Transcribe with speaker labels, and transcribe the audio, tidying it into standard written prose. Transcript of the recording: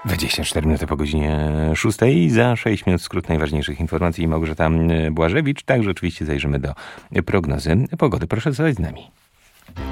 Speaker 1: 24 minuty po godzinie 6. Za 6 minut skrót najważniejszych informacji. Małgorzata Błażewicz. Także oczywiście zajrzymy do prognozy pogody. Proszę zostać z nami.